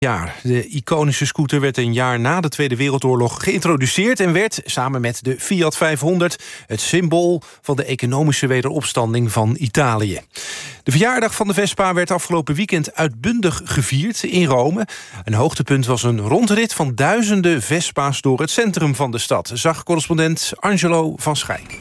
jaar. De iconische scooter werd een jaar na de Tweede Wereldoorlog geïntroduceerd en werd, samen met de Fiat 500, het symbool van de economische wederopstanding van Italië. De verjaardag van de Vespa werd afgelopen weekend uitbundig gevierd in Rome. Een hoogtepunt was een rondrit van duizenden Vespa's door het centrum van de stad, zag correspondent Angelo van Schijk.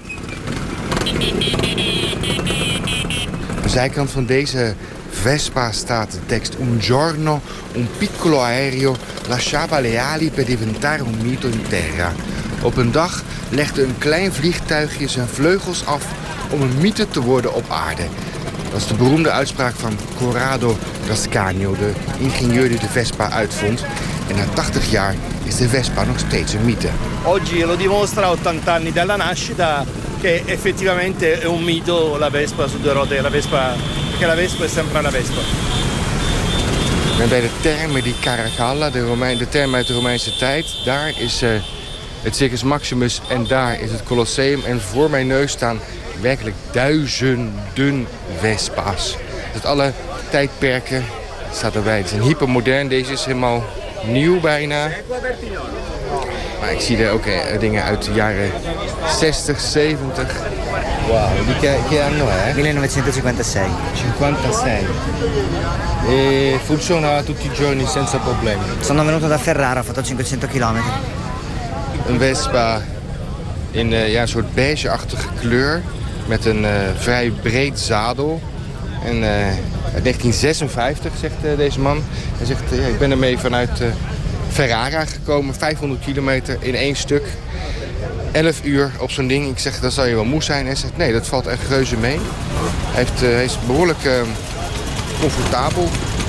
Aan de zijkant van deze Vespa staat de tekst: Un giorno un piccolo aereo lasciava le ali per diventare un mito in terra. Op een dag legde een klein vliegtuigje zijn vleugels af om een mythe te worden op aarde. Dat is de beroemde uitspraak van Corrado D'Ascanio, de ingenieur die de Vespa uitvond. En na 80 jaar is de Vespa nog steeds een mythe. Oggi lo dimostra 80 anni dalla nascita che effettivamente è un mito la Vespa su due ruote, la Vespa, perché la Vespa è sempre una Vespa. Ik ben bij de Terme di Caracalla, de term uit de Romeinse tijd. Daar is het Circus Maximus en daar is het Colosseum. En voor mijn neus staan werkelijk duizenden Vespa's. Uit alle tijdperken staat erbij. Het is een hypermodern, deze is helemaal nieuw bijna. Maar ik zie er ook dingen uit de jaren 60, 70. Wauw, die che anno è? 1956. 56. E funziona tutti i giorni senza problemi. Sono venuto da Ferrara, ho fatto 500 kilometer. Een Vespa in een soort beige-achtige kleur met een vrij breed zadel. En uit 1956, zegt deze man. Hij zegt, ik ben ermee vanuit Ferrara gekomen, 500 kilometer in één stuk. 11 uur op zo'n ding. Ik zeg, dan zal je wel moe zijn. Hij zegt, nee, dat valt echt reuze mee. Hij is behoorlijk comfortabel.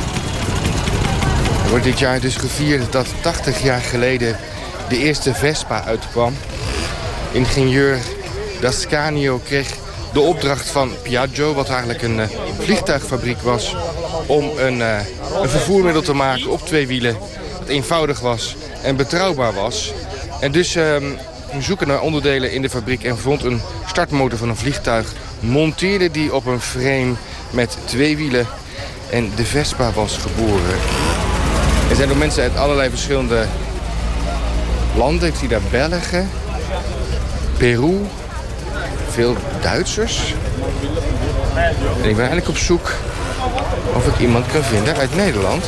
Er wordt dit jaar dus gevierd dat 80 jaar geleden de eerste Vespa uitkwam. Ingenieur D'Ascanio kreeg de opdracht van Piaggio, wat eigenlijk een vliegtuigfabriek was, om een vervoermiddel te maken op twee wielen dat eenvoudig was en betrouwbaar was. En dus zoeken naar onderdelen in de fabriek en vond een startmotor van een vliegtuig, monteerde die op een frame met twee wielen en de Vespa was geboren. Er zijn ook mensen uit allerlei verschillende landen. Ik zie daar Belgen, Peru, veel Duitsers. En ik ben eigenlijk op zoek of ik iemand kan vinden uit Nederland.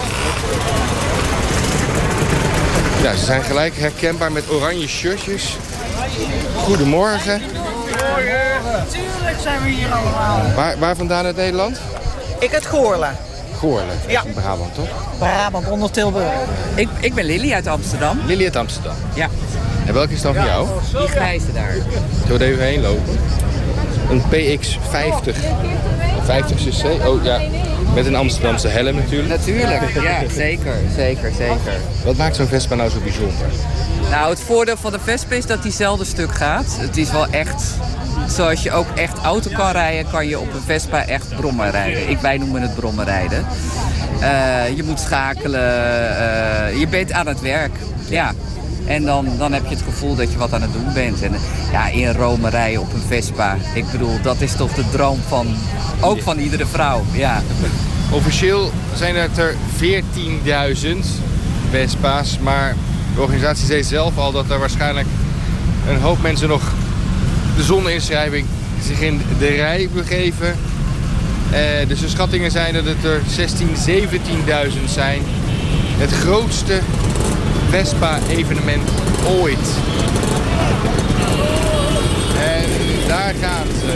Ja, ze zijn gelijk herkenbaar met oranje shirtjes. Goedemorgen. Tuurlijk zijn we hier allemaal. Waar vandaan uit Nederland? Ik uit Goorlen. Goorlen, Ja. in Brabant toch? Brabant, onder Tilburg. Ik ben Lily uit Amsterdam. Lily uit Amsterdam. Ja, En welke is dan van jou? die grijze daar. Zullen we er even heen lopen? Een PX50. 50cc, oh ja. Met een Amsterdamse helm natuurlijk. Natuurlijk, ja, zeker. Wat maakt zo'n Vespa nou zo bijzonder? Nou, het voordeel van de Vespa is dat die zelden stuk gaat. Het is wel echt, zoals je ook echt auto kan rijden, kan je op een Vespa echt brommen rijden. Wij noemen het brommen rijden. Je moet schakelen, je bent aan het werk, ja. En dan heb je het gevoel dat je wat aan het doen bent. En ja, in Rome rijden op een Vespa. Ik bedoel, dat is toch de droom van iedere vrouw. Ja. Officieel zijn het er 14.000 Vespa's. Maar de organisatie zei zelf al dat er waarschijnlijk een hoop mensen nog de zonne-inschrijving zich in de rij begeven. Dus de schattingen zijn dat het er 16.000, 17.000 zijn. Het grootste Vespa-evenement ooit. En daar gaat ze.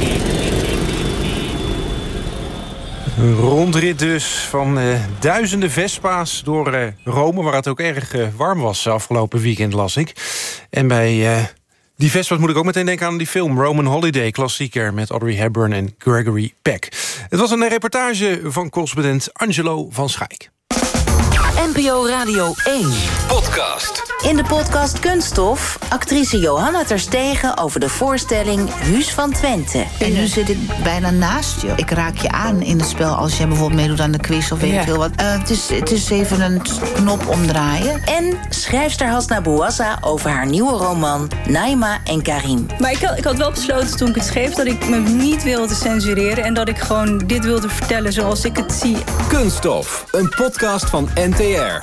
Een rondrit dus van duizenden Vespa's door Rome, waar het ook erg warm was afgelopen weekend, las ik. En bij die Vespa's moet ik ook meteen denken aan die film Roman Holiday, klassieker met Audrey Hepburn en Gregory Peck. Het was een reportage van correspondent Angelo van Schijk. NPO Radio 1. Podcast. In de podcast Kunststof, actrice Johanna Terstegen over de voorstelling Huus van Twente. En nu zit ik bijna naast je. Ik raak je aan in het spel als jij bijvoorbeeld meedoet aan de quiz of weet ik veel wat. Het is even een knop omdraaien. En schrijfster Hasna Bouassa over haar nieuwe roman Naima en Karim. Maar ik had wel besloten toen ik het schreef dat ik me niet wilde censureren en dat ik gewoon dit wilde vertellen zoals ik het zie. Kunststof, een podcast van NTR.